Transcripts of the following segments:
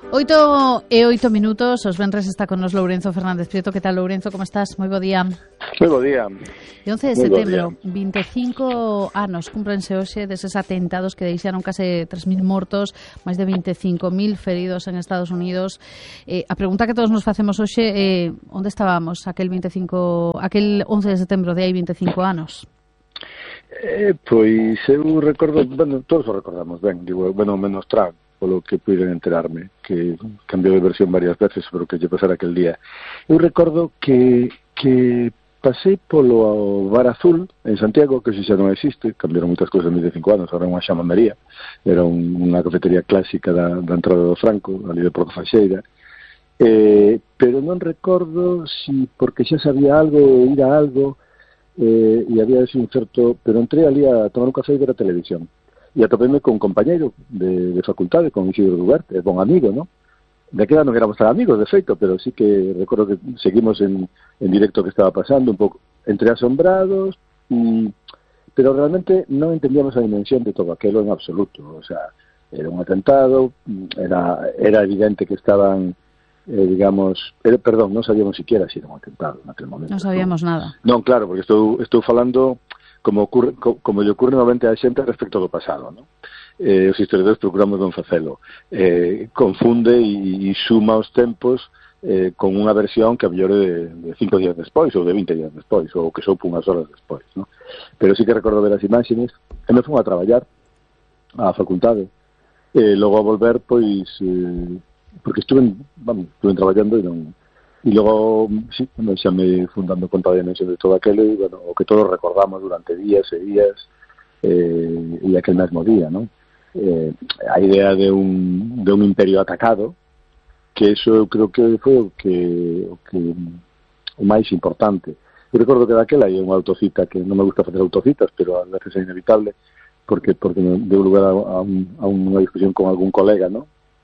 8:08, os venres está con nos Lourenzo Fernández Prieto. Que tal, Lourenzo, como estás? Moi bo día. Moi bo día. E 11 de setembro, 25 anos cúmprense hoxe deses atentados que deixaron case 3.000 mortos, máis de 25.000 feridos en Estados Unidos. A pregunta que todos nos facemos hoxe é onde estábamos aquel 11 de setembro de hai 25 anos? Pois eu recordo, bueno, todos o recordamos ben, digo, bueno, menos Trump, polo que puiden enterarme, que cambiou de versión varias veces sobre o que lle pasara aquel día. Eu recordo que pasei polo Bar Azul en Santiago, que xa non existe, cambiaron moitas cousas en 25 anos, ahora é unha xamandería, era unha cafetería clásica da entrada do Franco, ali de Porto Faxeira, pero non recordo si porque xa sabía algo, ir a algo, e había ese un certo, pero entré ali a tomar un café e ver a televisión. E atopéme con un compañeiro de facultade, con Isidro Duarte, é bon amigo, non? Daquela non éramos tan amigos, de feito, pero sí que recordo que seguimos en directo que estaba pasando, un pouco entre asombrados, pero realmente non entendíamos a dimensión de todo aquilo en absoluto. O sea, era un atentado, era evidente que estaban, non sabíamos siquiera si era un atentado en aquel momento. Non sabíamos nada. Non, claro, porque estou falando como lle ocurre novamente a xente respecto do pasado, non? Os historiadores procuramos non facelo. Confunde e suma os tempos con unha versión que a mellor de 5 días despois ou de 20 días despois ou que soupo unhas horas despois, non? Pero sí que recordo ver as imaxes e me fun a traballar á facultade logo a volver, pois porque estuve traballando e logo, sí, xa me fun dando conta da dimensión de todo aquilo e, bueno, o que todos recordamos durante días e días e aquel mesmo día, non? A idea de un imperio atacado, que eso eu creo que foi o máis importante. Eu recordo que daquela hai unha autocita que non me gusta facer autocitas, pero a veces é inevitable porque deu lugar a unha discusión con algún colega, non?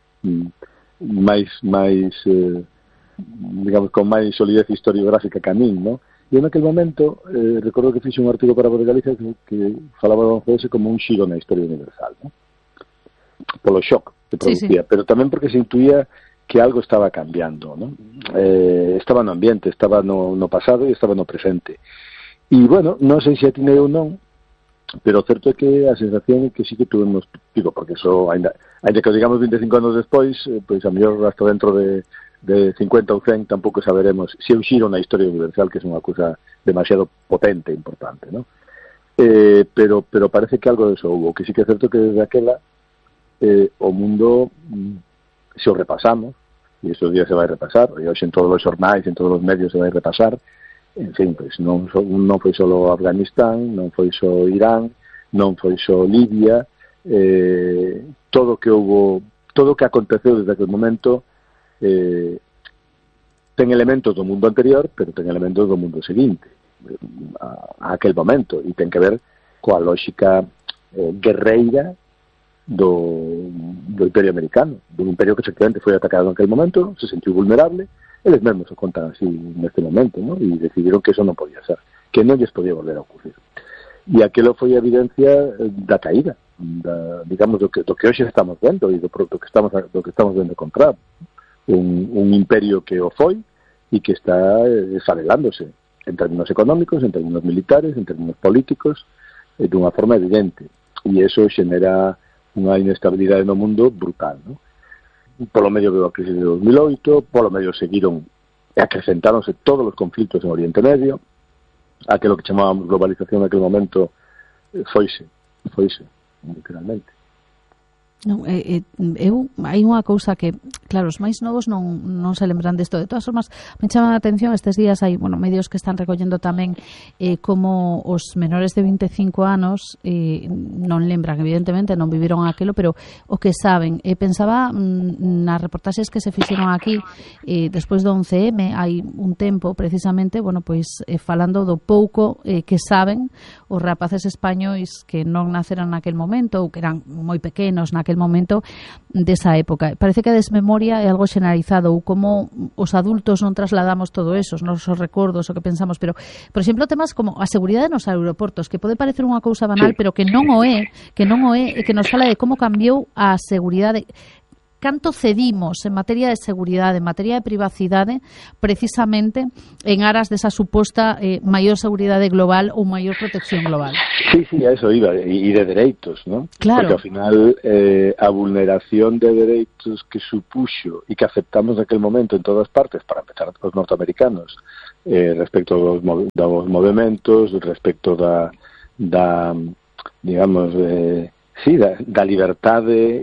Digamos, con máis solidez historiográfica que a min, non? E en aquel momento recordo que fixe un artigo para Voz de Galicia que falaba do 11S como un xiro na historia universal, non? Polo shock que producía, sí. Pero tamén porque se intuía que algo estaba cambiando, non? Estaba no ambiente, estaba no pasado e estaba no presente. E, bueno, non sei se atinei ou non, pero o certo é que a sensación é que sí que tuvemos, digo, porque eso, ainda que o digamos 25 anos despois, pois a mellor hasta dentro de 50 ou 100 tampouco saberemos se un xiro na historia universal, que é unha cousa demasiado potente e importante, non? Pero parece que algo de eso hubo, que sí que é certo que desde aquela o mundo, se o repasamos, e estes días se vai repasar, e hoxe en todos os xornais, en todos os medios se vai repasar, en fin, pois non foi só Afganistán, non foi só Irán, non foi só Libia, todo o que aconteceu desde aquel momento ten elementos do mundo anterior, pero ten elementos do mundo seguinte a aquel momento, e ten que ver coa lógica guerreira do Imperio Americano, dun imperio que efectivamente foi atacado en aquel momento, se sentiu vulnerable, eles mesmos o contan así neste momento, ¿no? E decidiron que eso non podía ser, que non lles podía volver a ocurrir. E aquilo foi a evidencia da caída, digamos, do que hoxe estamos vendo e do que estamos vendo encontrar. Un imperio que o foi e que está desfarelándose en términos económicos, en términos militares, en términos políticos, dunha forma evidente. E eso xenera unha inestabilidade no mundo brutal, ¿no? Polo medio da crisis de 2008, polo medio seguiron e acrecentáronse todos os conflitos en Oriente Medio, aquilo que chamábamos globalización naquele momento foise, literalmente. Non, hai unha cousa que, claro, os máis novos non se lembran desto. De todas formas, me chama a atención estes días, hai, medios que están recollendo tamén como os menores de 25 anos non lembran, evidentemente, non viviron aquilo, pero o que saben. Pensaba nas reportaxes que se fixeron aquí despois do 11M, hai un tempo, precisamente, falando do pouco que saben os rapaces españois que non naceran naquel momento ou que eran moi pequenos naquel momento desa época. Parece que a desmemoria é algo xeneralizado, ou como os adultos non trasladamos todo eso, os nosos recordos, o que pensamos, pero, por exemplo, temas como a seguridade nos aeroportos, que pode parecer unha cousa banal, sí, pero que non o é, e que nos fala de como cambiou a seguridade canto cedimos en materia de seguridade, en materia de privacidade, precisamente en aras desa suposta maior seguridade global ou maior protección global. Sí, a eso iba, e de dereitos, ¿no? Claro. Porque ao final a vulneración de dereitos que supuxo e que aceptamos naquele momento en todas partes, para empezar os norteamericanos, respecto dos movimentos, respecto da digamos, da liberdade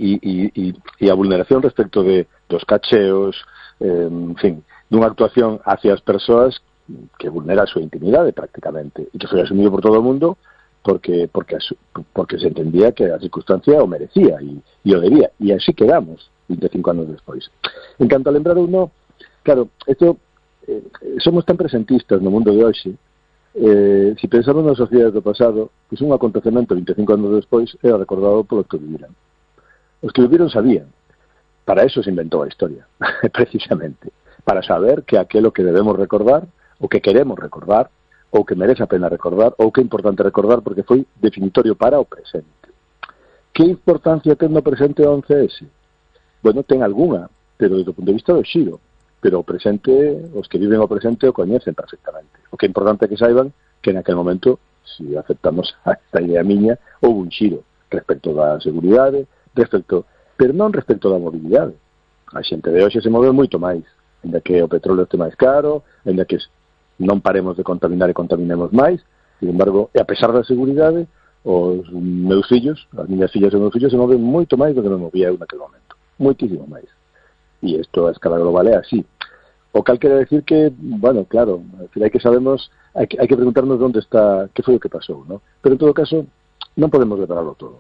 e a vulneración respecto dos cacheos, en fin, dunha actuación hacia as persoas que vulnera a súa intimidade prácticamente, e que foi asumido por todo o mundo porque se entendía que a circunstancia o merecía e o debía, e así quedamos 25 anos despois. En canto a lembrar ou non, claro, isto somos tan presentistas no mundo de hoxe. Se pensamos nas sociedades do pasado, pois un acontecemento 25 anos despois era recordado polos que viviran. Os que viviron sabían. Para eso se inventou a historia, precisamente, para saber que aquilo que debemos recordar, o que queremos recordar, ou que merece a pena recordar, ou que é importante recordar porque foi definitorio para o presente. Que importancia ten no presente o 11S? Bueno, ten algunha, pero desde o punto de vista do xiro. Pero o presente, os que viven o presente o coñecen perfectamente. O que é importante é que saiban que naquele momento, se aceptamos esta idea miña, houve un xiro respecto da seguridade, pero non respecto da mobilidade. A xente de hoxe se move moito máis, ainda que o petróleo este máis caro, ainda que non paremos de contaminar e contaminemos máis. Sin embargo, e a pesar da seguridade, os meus fillos, as miñas fillas e os meus fillos se moven moito máis do que me movía eu naquele momento. Moitísimo máis. E isto a escala global é así. O cal quere decir que, bueno, claro, hai que sabemos, hai que preguntarnos onde está, que foi o que pasou, ¿no? Pero en todo caso, non podemos repararlo todo.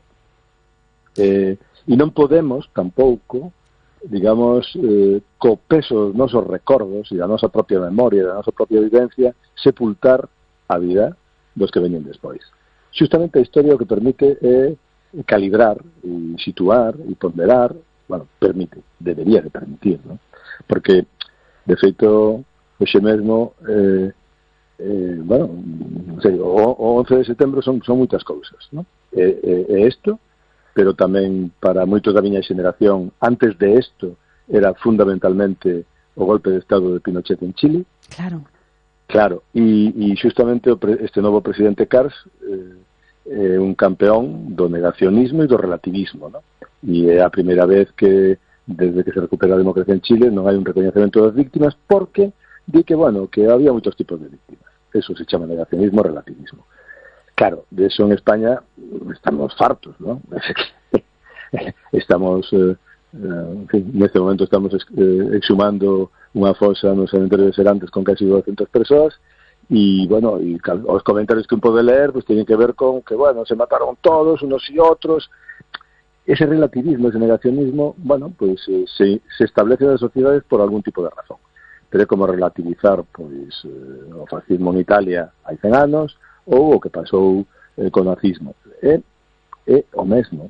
E non podemos tampouco, digamos, co peso dos nosos recordos e da nosa propia memoria, da nosa propia vivencia, sepultar a vida dos que veñen despois. Justamente a historia o que permite é calibrar e situar e ponderar, bueno, debería de permitir, ¿no? Porque, de feito, hoxe mesmo, bueno, o 11 de setembro son moitas cousas, ¿no? Isto, pero tamén para moitos da miña xeneración, antes de isto, era fundamentalmente o golpe de Estado de Pinochet en Chile. Claro, e justamente este novo presidente Kars é un campeón do negacionismo e do relativismo, ¿no? E é a primeira vez que, desde que se recupera a democracia en Chile, non hai un recoñecemento das víctimas, porque di que, bueno, que había moitos tipos de víctimas. Eso se chama negacionismo e relativismo. Claro, de eso en España estamos fartos, ¿no? Estamos, en fin, neste momento estamos exhumando unha fosa no cementerio de Serantes con casi 200 persoas, y bueno, y os comentarios que un pode ler pues tienen que ver con que, bueno, se mataron todos, unos y otros. Ese relativismo, ese negacionismo, bueno, pues se establece en las sociedades por algún tipo de razón. Pero é como relativizar, pois, o fascismo en Italia hai 100 anos, ou o que pasou co nazismo. É o mesmo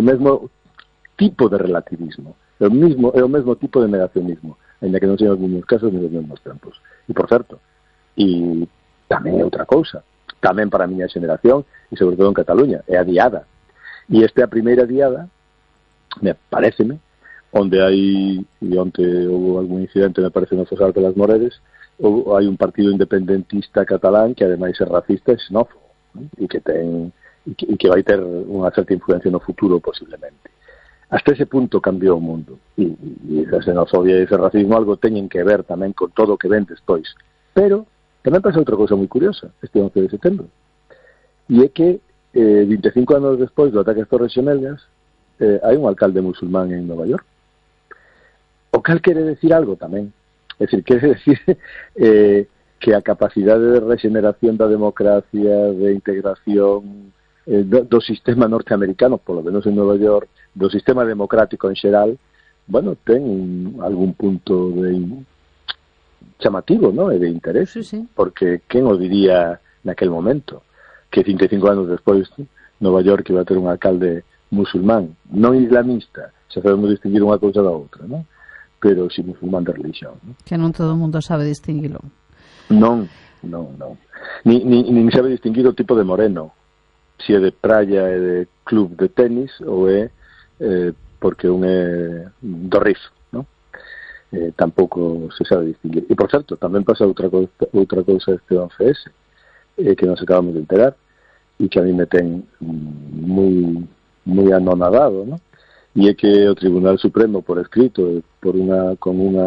tipo de relativismo, é o mesmo tipo de negacionismo, ainda que non sean os mesmos casos nos mesmos tempos. E, por certo, e tamén é outra cousa, tamén para a miña xeneración, e sobre todo en Cataluña, é a diada. E esta é a primeira diada, me pareceme, onde hai, e onde houve algún incidente, me parece, no Fosal de las Moreres, hai un partido independentista catalán que ademais é racista e xenófobo, ¿no? E que vai ter unha certa influencia no futuro posiblemente. Hasta ese punto cambiou o mundo, e esa xenofobia e ese racismo algo teñen que ver tamén con todo o que ven despois. Pero tamén pasa outra cousa moi curiosa este 11 de setembro, e é que 25 anos despois do ataque ás Torres Xemelgas, hai un alcalde musulmán en Nova York. O cal quere decir algo tamén. É dicir, quere decir que a capacidade de regeneración da democracia, de integración do sistema norteamericano, polo menos en Nova York, do sistema democrático en xeral, bueno, ten algún punto de chamativo, ¿no? E de interés. Sí. Porque quen o diría naquel momento? Que 55 anos despois Nova York iba a ter un alcalde musulmán, non islamista, xa sabemos distinguir unha cousa da outra, non? Pero si musulmán de religión, non? Que non todo o mundo sabe distinguilo. Non. Nin sabe distinguir o tipo de moreno, si é de praia e de club de tenis ou é porque un é do RIF, non? Tampouco se sabe distinguir. E, por certo, tamén pasa outra cousa este 11S, que nos acabamos de enterar, e que a mí me ten moi anonadado, non? E é que o Tribunal Supremo, por escrito, non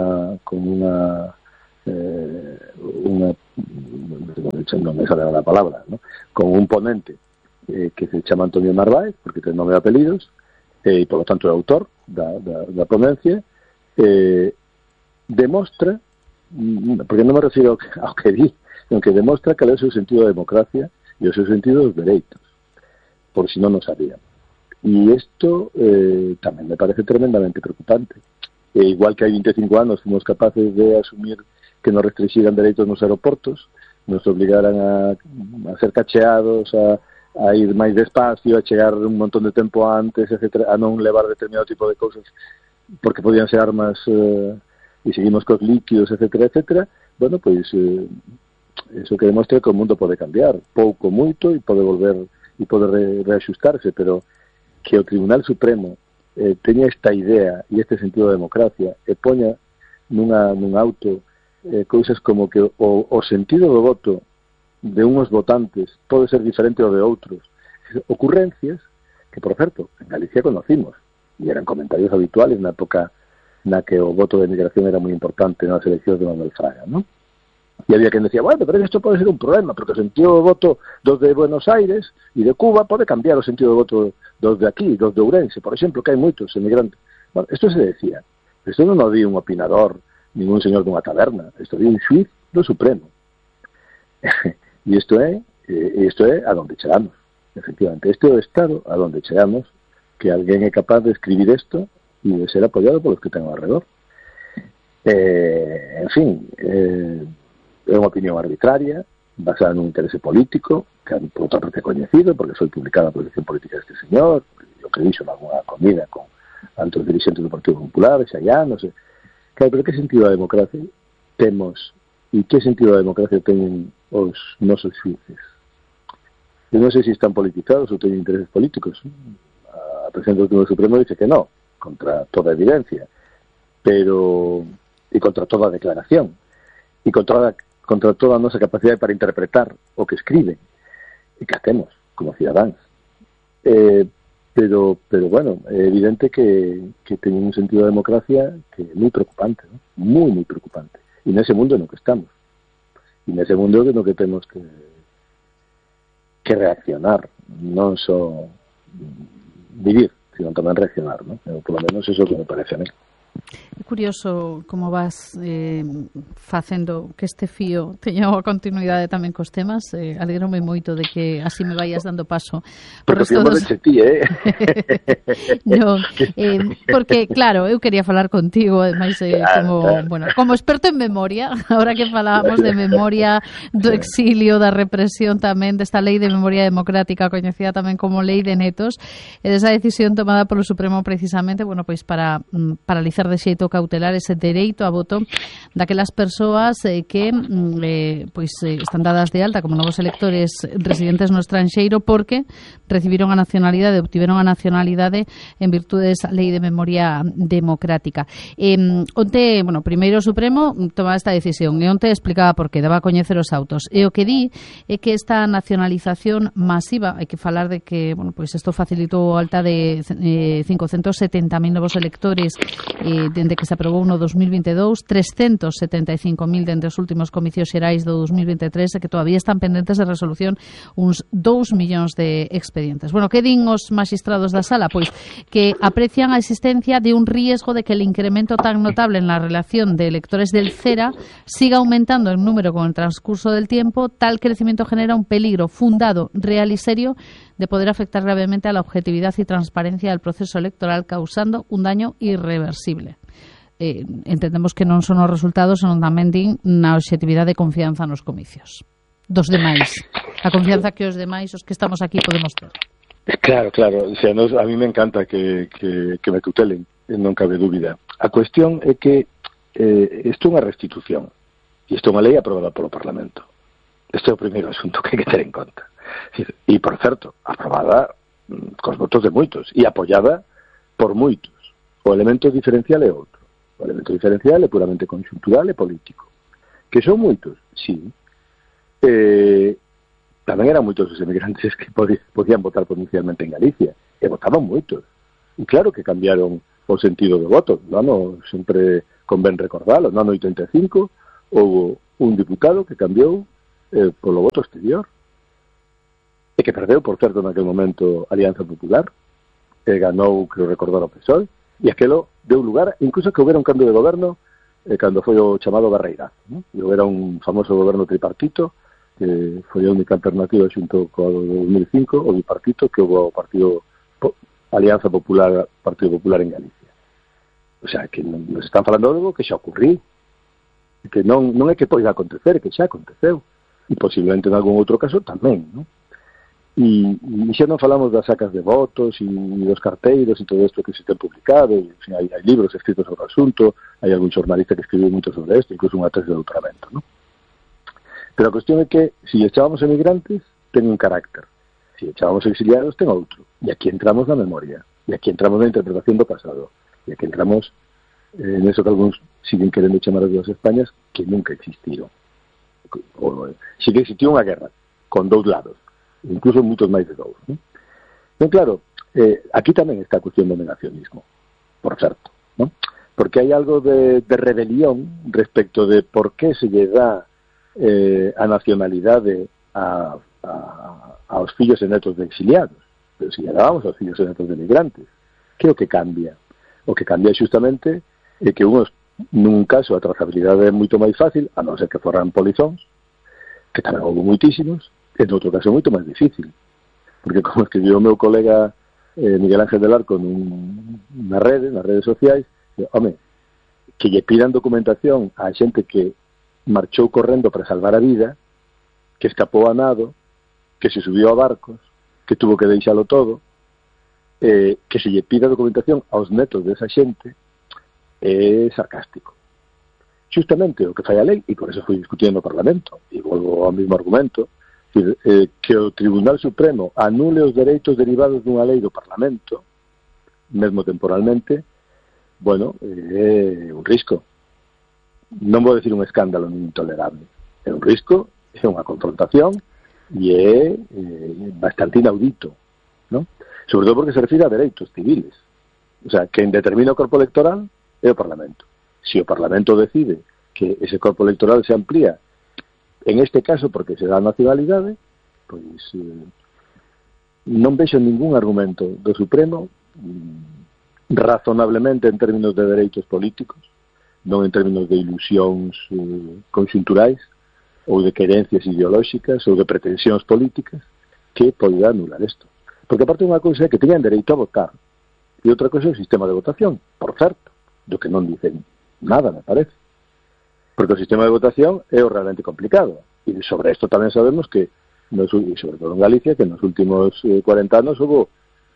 me sale a palabra, ¿no? Con un ponente que se chama Antonio Narváez, porque ten nome e apelidos, e por lo tanto é autor da ponencia, demostra, porque non me refiro ao que di, sino que demostra cal é o seu sentido da democracia e o seu sentido dos dereitos, por si non o sabían. E isto tamén me parece tremendamente preocupante. Igual que hai 25 anos fomos capaces de asumir que nos restringiran dereitos nos aeroportos, nos obligaran a ser cacheados, a ir máis despacio, a chegar un montón de tempo antes, etcétera, a non levar determinado tipo de cousas porque podían ser armas, e seguimos cos líquidos, etcétera, etcétera. Bueno, pois eso que demostra que o mundo pode cambiar, pouco, moito, e pode volver e pode reaxustarse, pero que o Tribunal Supremo teña esta idea e este sentido de democracia e poña nun auto cousas como que o sentido do voto de unhos votantes pode ser diferente ao de outros, ocurrencias que, por certo, en Galicia conocimos e eran comentarios habituales na época na que o voto de migración era moi importante nas eleccións de Manuel Fraga, non? E había quen decía, bueno, pero isto pode ser un problema, porque o sentido do voto dos de Buenos Aires e de Cuba pode cambiar o sentido do voto dos de aquí, dos de Ourense, por exemplo, que hai moitos emigrantes. Bueno, isto se decía. Isto non o di un opinador, ningún señor dunha taberna. Isto di un xuiz do Supremo. E isto é a donde chegamos. Efectivamente, este é o estado a donde chegamos, que alguén é capaz de escribir isto e de ser apoiado polos que ten ao redor. En fin, é unha opinión arbitraria, basada nun interese político, que por outra parte é coñecido, porque foi publicada a posición política deste señor, o que dixo nalgúna comida con altos dirigentes do Partido Popular, xa non sei. Claro, pero que sentido da democracia temos e que sentido da democracia teñen os nosos xuíces? Eu non sei se están politizados ou teñen intereses políticos. A presidente do Tribunal Supremo dice que non, contra toda evidencia, pero e contra toda declaración e contra toda a nosa capacidade para interpretar o que escriben e que hacemos como cidadáns. Pero bueno, é evidente que teñen un sentido de democracia que é moi preocupante, ¿no? Moi preocupante. E nese mundo no que estamos. E nese mundo no que temos que reaccionar, non só vivir, sino tamén reaccionar, ¿no? Por lo menos eso que me parece a mí. É curioso como vas facendo que este fío teña a continuidade tamén cos temas. Alegrome moito de que así me vayas dando paso. Porque fío de ti, non, porque, claro, eu quería falar contigo, ademais, como experto en memoria, ahora que falábamos de memoria do exilio, da represión tamén, desta lei de memoria democrática, coñecida tamén como lei de netos, e desa decisión tomada polo Supremo precisamente, bueno, pois para paralizar de xeito cautelar ese dereito a voto daquelas persoas que están dadas de alta como novos electores residentes no estranxeiro porque recibiron a nacionalidade, obtiveron a nacionalidade en virtude desa lei de memoria democrática. Onte, primeiro o Supremo tomaba esta decisión e onte explicaba por que, daba a coñecer os autos. E o que di é que esta nacionalización masiva, hai que falar de que, isto facilitou a alta de 570.000 novos electores dende que se aprobou no 2022, 375.000 dende os últimos comicios xerais do 2023 e que todavía están pendentes de resolución uns 2 millóns de expedientes. Que din os magistrados da sala? Pois que aprecian a existencia de un riesgo de que el incremento tan notable en la relación de electores del CERA siga aumentando en número con el transcurso del tiempo. Tal crecimiento genera un peligro fundado, real y serio de poder afectar gravemente a la objetividad y transparencia del proceso electoral, causando un daño irreversible. Entendemos que non son os resultados, senón tamén din na objetividade e confianza nos comicios dos demais, a confianza que os demais, os que estamos aquí, podemos ter. Claro, o sea, a mí me encanta que me tutelen, non cabe dúbida. A cuestión é que isto é unha restitución e isto é unha lei aprobada polo Parlamento. Este é o primeiro asunto que hai que ter en conta. E, por certo, aprobada cos votos de moitos e apoiada por moitos. O elemento diferencial é outro. O elemento diferencial é puramente conxuntural e político. Que son moitos, sí. Tamén eran moitos os emigrantes que podían votar provincialmente en Galicia. E votaban moitos. E claro que cambiaron o sentido do voto. No ano, sempre convén recordalo, no ano 85 houve un diputado que cambiou polo voto exterior e que perdeu, por certo, naquele momento Alianza Popular, e ganou, creo recordar, o PSOE, e aquelo deu lugar, incluso que houbera un cambio de goberno cando foi o chamado Barreirazo, ¿no? E houbera un famoso goberno tripartito, que foi a única alternativa xunto co 2005, o bipartito, que houve o partido Alianza Popular, Partido Popular en Galicia. O sea, que nos están falando algo que xa ocurriu, que non é que poida acontecer, que xa aconteceu, e posiblemente en algún outro caso tamén, ¿no? E xa non falamos das sacas de votos e dos carteiros e todo isto que se ten publicado, e, en fin, hai libros escritos sobre o asunto, hai algún xornalista que escribiu moito sobre isto, incluso unha tese de doutoramento, ¿no? Pero a cuestión é que, se echábamos emigrantes, ten un carácter. Se echábamos exiliados, ten outro. E aquí entramos na memoria. E aquí entramos na interpretación do pasado. E aquí entramos en eso que algúns siguen querendo chamar as dúas Españas, que nunca existiron. Si que existiu unha guerra, con dous lados. Incluso moitos máis de dous, ¿no? Entón, claro, aquí tamén está a cuestión do negacionismo, por certo, ¿no? Porque hai algo de rebelión respecto de por que se lle dá a nacionalidade aos fillos e netos de exiliados, pero se lle dábamos aos fillos e netos de migrantes. Que é o que cambia? O que cambia xustamente é que unhos, nun caso, a trazabilidade é moito máis fácil, a non ser que foran polizóns, que tamén houve moitísimos, e noutro caso moito máis difícil. Porque, como escribiu o meu colega Miguel Ángel del Arco nas redes sociais, home, que lle pidan documentación a xente que marchou correndo para salvar a vida, que escapou a nado, que se subiu a barcos, que tuvo que deixalo todo, que se lle pida documentación aos netos desa xente, é sarcástico. Justamente o que fai a lei, e por eso foi discutindo no Parlamento, e volvo ao mesmo argumento, que o Tribunal Supremo anule os dereitos derivados dunha lei do Parlamento, mesmo temporalmente, bueno, é un risco. Non vou decir un escándalo nin intolerable. É un risco, é unha confrontación e é bastante inaudito, ¿no? Sobre todo porque se refire a dereitos civiles. O sea, quen determina o corpo electoral é o Parlamento. Se o Parlamento decide que ese corpo electoral se amplía, en este caso porque se dá a nacionalidade, pois non vexo ningún argumento do Supremo razonablemente en términos de dereitos políticos, non en términos de ilusións conxunturais ou de querencias ideolóxicas ou de pretensións políticas que poida anular isto. Porque aparte unha cousa é que teñan dereito a votar e outra cousa é o sistema de votación, por certo, do que non dicen nada, me parece. Porque o sistema de votación é o realmente complicado. E sobre isto tamén sabemos que, sobre todo en Galicia, que nos últimos 40 anos houve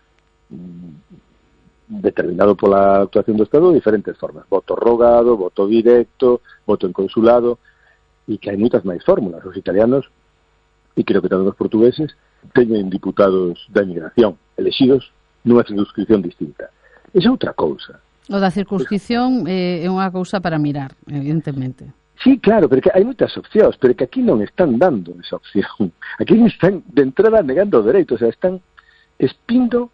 determinado pola actuación do Estado de diferentes formas. Voto rogado, voto directo, voto en consulado, e que hai moitas máis fórmulas. Os italianos, e creo que tamén os portugueses, teñen diputados da emigración, elexidos nunha circunscripción distinta. Esa é outra cousa. O da circunscripción é unha cousa para mirar, evidentemente. Sí, claro, porque hai moitas opcións, pero que aquí non están dando esa opción. Aquí están de entrada negando o dereito, o sea, están espindo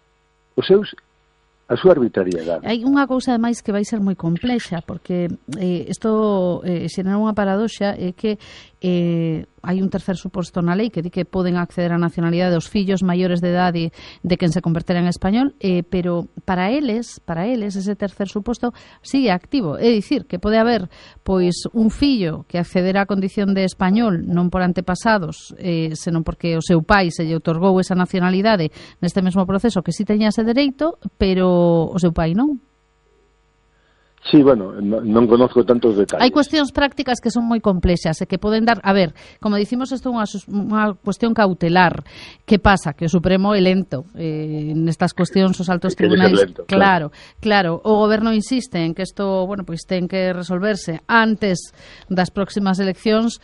a súa arbitrariedade. Hai unha cousa ademais que vai ser moi complexa, porque isto xenera unha paradoxa, é que hai un tercer suposto na lei que di que poden acceder á nacionalidade dos fillos maiores de idade de quen se convertera en español, pero para eles ese tercer suposto sigue activo, é dicir, que pode haber pois un fillo que accederá á condición de español non por antepasados, senón porque o seu pai se lle outorgou esa nacionalidade neste mesmo proceso, que si teña ese dereito, pero o seu pai non. Sí, bueno, non conozco tantos detalles. Hai cuestións prácticas que son moi complexas e que poden dar... A ver, como dicimos, isto é unha cuestión cautelar. Que pasa? Que o Supremo é lento. Nestas cuestións, os altos tribunais... Lento, claro. O goberno insiste en que isto, bueno, pois ten que resolverse antes das próximas eleccións.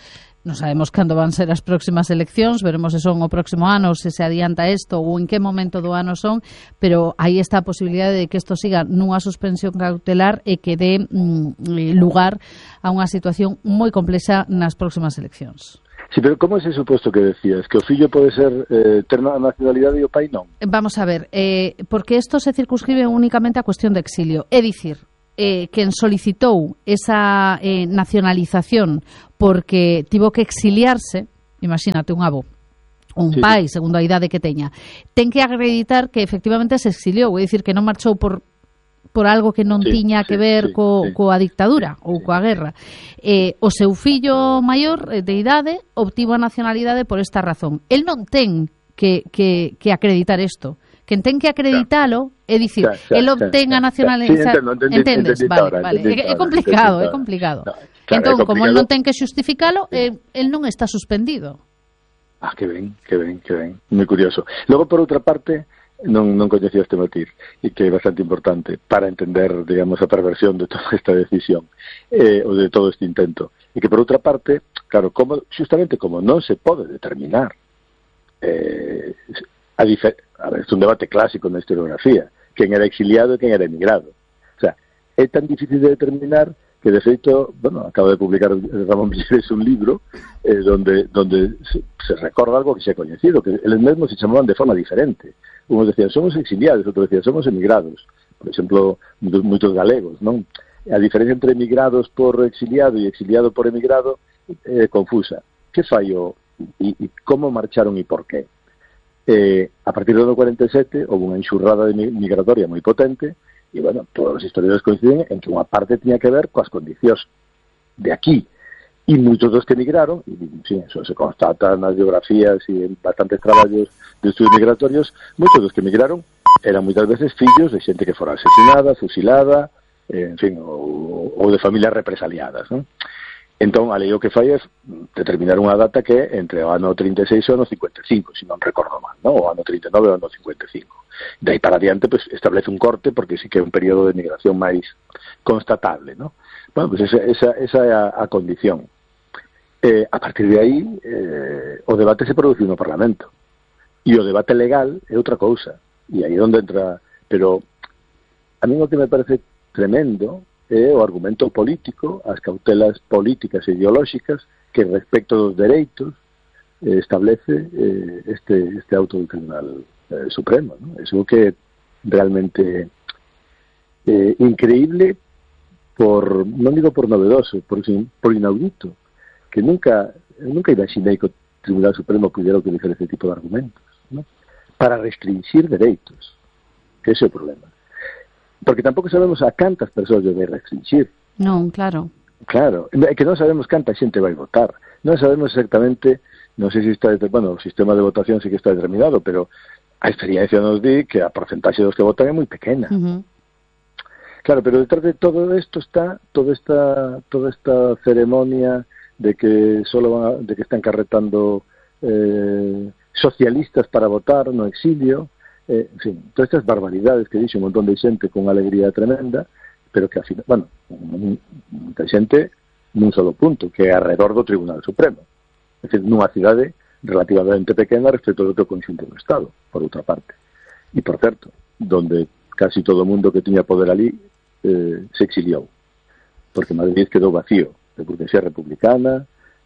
non sabemos cando van ser as próximas eleccións, veremos se son o próximo ano, se adianta isto ou en que momento do ano son, pero aí está a posibilidade de que isto siga nunha suspensión cautelar e que dé lugar a unha situación moi complexa nas próximas eleccións. Sí, pero como ese suposto que decías? Que o fillo pode ser ter a nacionalidade e o pai non? Vamos a ver, porque isto se circunscribe únicamente a cuestión de exilio. É dicir, quen solicitou esa nacionalización porque tivo que exiliarse, imagínate un avó, un pai, segundo a idade que teña, ten que acreditar que efectivamente se exiliou, é dicir, que non marchou por algo que non tiña que ver coa dictadura ou coa guerra. O seu fillo maior de idade obtivo a nacionalidade por esta razón. El non ten que acreditar isto. Quen ten que acreditalo é dicir, el obtén a nacionalidade. Entendes? Vale. É complicado. Entón, como el non ten que xustificalo, el non está suspendido. Ah, que ben. Moi curioso. Logo, por outra parte, non coñecía este matiz, e que é bastante importante para entender, digamos, a perversión de toda esta decisión, ou de todo este intento. E que, por outra parte, claro, justamente como non se pode determinar, a ver, é un debate clásico na historiografía, quen era exiliado e quen era emigrado. O sea, é tan difícil de determinar que, de feito, bueno, acaba de publicar Ramón Villeres un libro donde se recorda algo que se ha coñecido, que eles mesmos se chamaban de forma diferente. Unos decían, somos exiliados, outros decían, somos emigrados. Por exemplo, moitos galegos, non? A diferencia entre emigrados por exiliado e exiliado por emigrado é confusa. Que fallo e como marcharon e por qué? A partir do ano 47 houve unha enxurrada migratoria moi potente e, bueno, todos os historiadores coinciden en que unha parte tiña que ver coas condicións de aquí. E moitos dos que emigraron, e sí, eso se constata nas biografías e en bastantes traballos de estudios migratorios, moitos dos que emigraron eran moitas veces fillos de xente que fora asesinada, fusilada, en fin, ou de familias represaliadas, non? Entón, a lei o que fai é determinar unha data que é entre o ano 36 e o ano 55, se non recordo mal, non? O ano 39 e o ano 55. De aí para adiante, pues, establece un corte, porque sí que é un período de migración máis constatable, non? Bueno, pues esa é a condición. A partir de aí, o debate se produce no Parlamento. E o debate legal é outra cousa. E aí é onde entra... Pero a mí o que me parece tremendo é o argumento político, as cautelas políticas e ideolóxicas que respecto dos dereitos establece este auto do Tribunal Supremo, ¿no? É algo que realmente increíble non digo por novedoso, por inaudito, que nunca imaginei que o Tribunal Supremo pudiera utilizar este tipo de argumentos, ¿no? Para restringir dereitos, que ese é o problema. Porque tampouco sabemos a cantas persoas debe restringir. Non, claro. Claro, é que non sabemos canta xente vai votar. Non sabemos exactamente, non sei se está, bueno, o sistema de votación sí que está determinado, pero a experiencia nos di que a porcentaxe dos que votan é moi pequena. Claro, pero detrás de todo esto está toda esta ceremonia de que de que están carretando socialistas para votar no exilio, en fin, todas estas barbaridades que dixe un montón de xente con alegría tremenda, pero que ao final, bueno, moita xente nun solo punto, que é alrededor do Tribunal Supremo. É dicir, nunha cidade relativamente pequena respecto do que o conxunto do Estado, por outra parte. E, por certo, donde casi todo o mundo que tiña poder ali se exiliou, porque Madrid quedou vacío de burguesía republicana,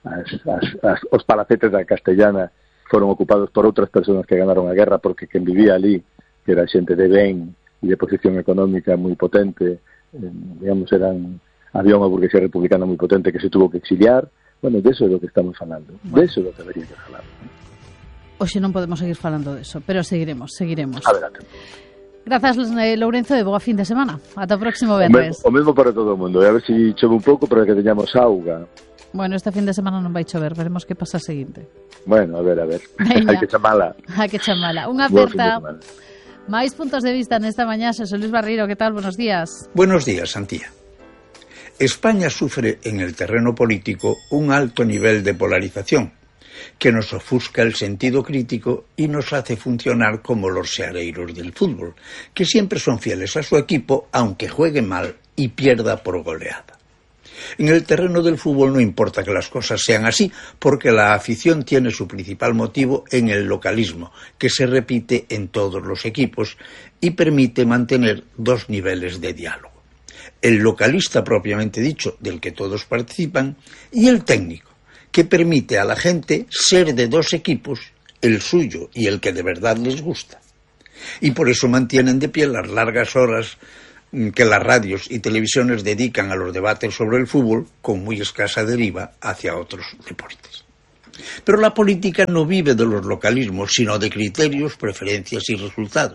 os palacetes da Castellana foron ocupados por outras persoas que ganaron a guerra, porque quen vivía ali, que era xente de ben e de posición económica moi potente, digamos, había unha burguesía republicana moi potente que se tuvo que exiliar. Bueno, de eso é do que estamos falando, de eso é do que debería que falar. Hoxe non podemos seguir falando de eso, pero seguiremos. Adelante. Grazas, Lourenzo, e boa fin de semana. Ata o próximo venres. O mesmo para todo o mundo, a ver se chove un pouco para que teñamos auga. Bueno, este fin de semana non vai chover, veremos que pasa a seguinte. Bueno, a ver. Hai que chamala. Unha aperta. Máis puntos de vista nesta mañá, Xosé Luis Barreiro, que tal? Buenos días. Buenos días, Antía. España sufre en el terreno político un alto nivel de polarización que nos ofusca el sentido crítico y nos hace funcionar como los seareiros del fútbol, que siempre son fieles a su equipo aunque juegue mal y pierda por goleada. En el terreno del fútbol no importa que las cosas sean así, porque la afición tiene su principal motivo en el localismo, que se repite en todos los equipos y permite mantener dos niveles de diálogo. El localista propiamente dicho, del que todos participan, y el técnico, que permite a la gente ser de dos equipos, el suyo y el que de verdad les gusta. Y por eso mantienen de pie las largas horas que las radios y televisiones dedican a los debates sobre el fútbol, con muy escasa deriva hacia otros deportes. Pero la política no vive de los localismos, sino de criterios, preferencias y resultados.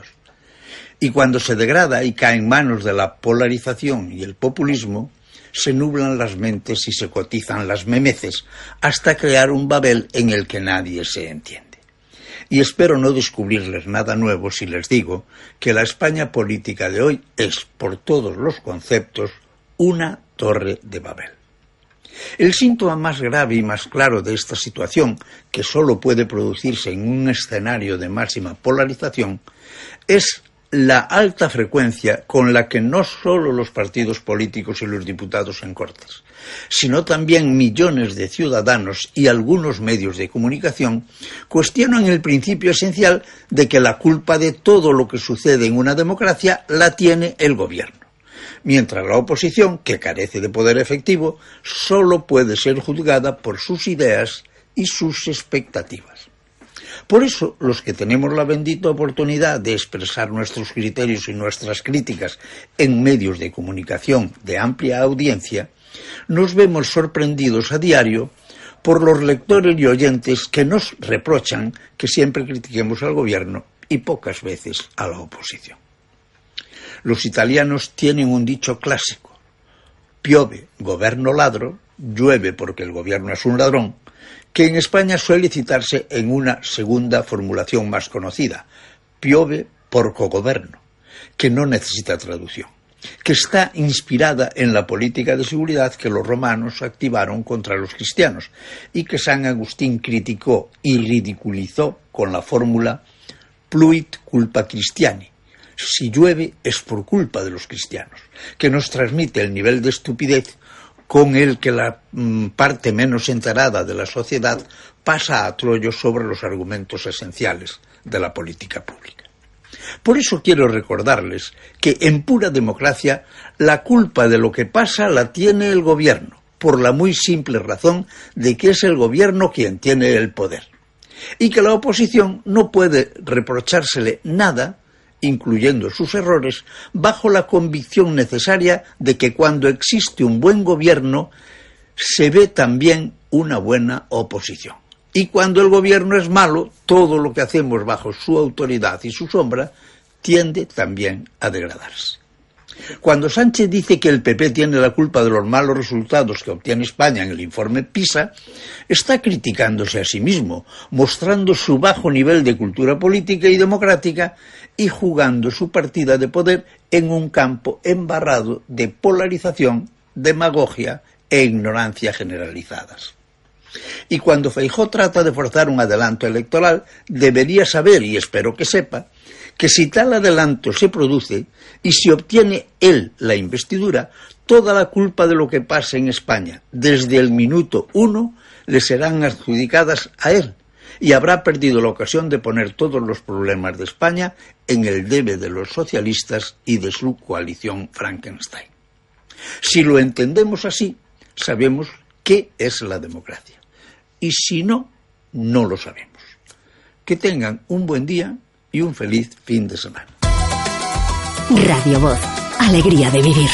Y cuando se degrada y cae en manos de la polarización y el populismo, se nublan las mentes y se cotizan las memeces, hasta crear un Babel en el que nadie se entiende. Y espero no descubrirles nada nuevo si les digo que la España política de hoy es, por todos los conceptos, una torre de Babel. El síntoma más grave y más claro de esta situación, que solo puede producirse en un escenario de máxima polarización, es la alta frecuencia con la que no solo los partidos políticos y los diputados en Cortes, sino también millones de ciudadanos y algunos medios de comunicación cuestionan el principio esencial de que la culpa de todo lo que sucede en una democracia la tiene el gobierno, mientras la oposición, que carece de poder efectivo, solo puede ser juzgada por sus ideas y sus expectativas. Por eso, los que tenemos la bendita oportunidad de expresar nuestros criterios y nuestras críticas en medios de comunicación de amplia audiencia, nos vemos sorprendidos a diario por los lectores y oyentes que nos reprochan que siempre critiquemos al gobierno y pocas veces a la oposición. Los italianos tienen un dicho clásico: piove, governo ladro, llueve porque el gobierno es un ladrón, que en España suele citarse en una segunda formulación más conocida, piove porco governo, que no necesita traducción, que está inspirada en la política de seguridad que los romanos activaron contra los cristianos y que San Agustín criticó y ridiculizó con la fórmula pluit culpa Christiani, si llueve es por culpa de los cristianos, que nos transmite el nivel de estupidez con el que la parte menos enterada de la sociedad pasa a trollo sobre los argumentos esenciales de la política pública. Por eso quiero recordarles que en pura democracia la culpa de lo que pasa la tiene el gobierno, por la muy simple razón de que es el gobierno quien tiene el poder, y que la oposición no puede reprochársele nada, incluyendo sus errores, bajo la convicción necesaria de que cuando existe un buen gobierno se ve también una buena oposición. Y cuando el gobierno es malo, todo lo que hacemos bajo su autoridad y su sombra tiende también a degradarse. Cuando Sánchez dice que el PP tiene la culpa de los malos resultados que obtiene España en el informe PISA, está criticándose a sí mismo, mostrando su bajo nivel de cultura política y democrática y jugando su partida de poder en un campo embarrado de polarización, demagogia e ignorancia generalizadas. Y cuando Feijóo trata de forzar un adelanto electoral, debería saber, y espero que sepa, que si tal adelanto se produce y si obtiene él la investidura, toda la culpa de lo que pasa en España desde el minuto 1 le serán adjudicadas a él y habrá perdido la ocasión de poner todos los problemas de España en el debe de los socialistas y de su coalición Frankenstein. Si lo entendemos así, sabemos qué es la democracia. Y si no, no lo sabemos. Que tengan un buen día y un feliz fin de semana. Radio Voz, alegría de vivir.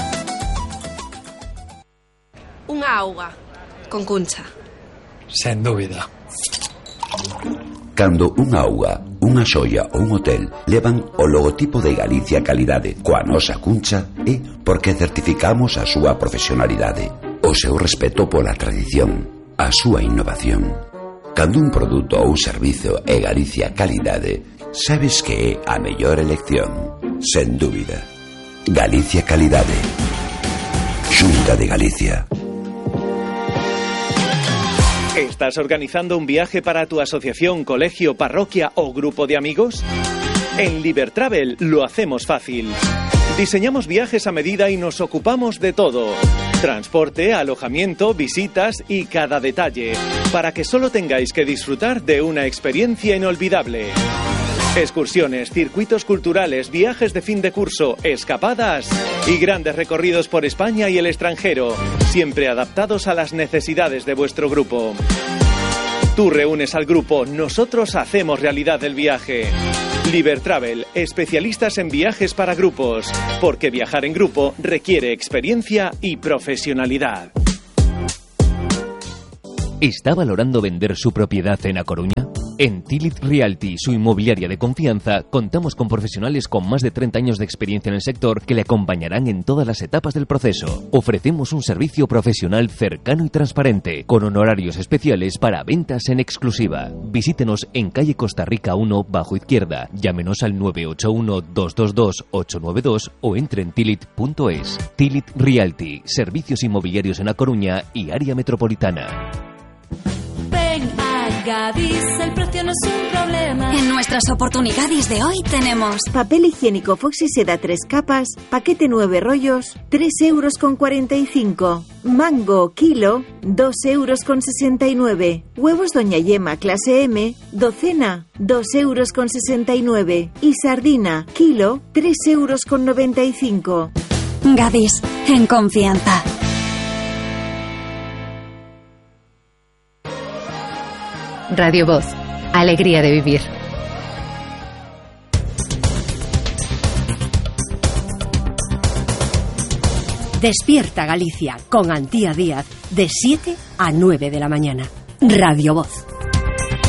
Unha auga con Cuncha. Sen dúbida. Cando unha auga, unha xoia ou un hotel levan o logotipo de Galicia Calidade coa nosa Cuncha é porque certificamos a súa profesionalidade, o seu respeto pola tradición, a súa innovación. Cando un produto ou servizo é Galicia Calidade, sabes que é a mellor elección, sen dúbida. Galicia Calidade, Xunta de Galicia. ¿Estás organizando un viaje para tu asociación, colegio, parroquia o grupo de amigos? En Libertravel lo hacemos fácil. Diseñamos viajes a medida y nos ocupamos de todo. Transporte, alojamiento, visitas y cada detalle, para que solo tengáis que disfrutar de una experiencia inolvidable. Excursiones, circuitos culturales, viajes de fin de curso, escapadas y grandes recorridos por España y el extranjero, siempre adaptados a las necesidades de vuestro grupo. Tú reúnes al grupo, nosotros hacemos realidad el viaje. Libertravel, especialistas en viajes para grupos, porque viajar en grupo requiere experiencia y profesionalidad. ¿Está valorando vender su propiedad en A Coruña? En Tilit Realty, su inmobiliaria de confianza, contamos con profesionales con más de 30 años de experiencia en el sector que le acompañarán en todas las etapas del proceso. Ofrecemos un servicio profesional cercano y transparente, con honorarios especiales para ventas en exclusiva. Visítenos en calle Costa Rica 1, bajo izquierda. Llámenos al 981-222-892 o entre en tilit.es. Tilit Realty, servicios inmobiliarios en A Coruña y área metropolitana. Ven a Gadis, el precio no es un problema. En nuestras oportunidades de hoy tenemos papel higiénico Foxy Seda 3 capas, paquete 9 rollos, 3,45 €. Mango, kilo, 2,69 €. Huevos Doña Yema, clase M, docena, 2,69 €. Y sardina, kilo, 3,95 €. Gadis, en confianza. Radio Voz, alegría de vivir. Despierta Galicia con Antía Díaz de 7 a 9 de la mañana. Radio Voz.